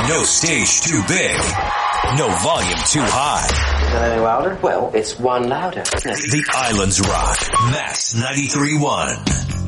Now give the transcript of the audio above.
No stage too big. No volume too high. Is that any louder? Well, it's one louder. The Islands Rock. Max 93.1.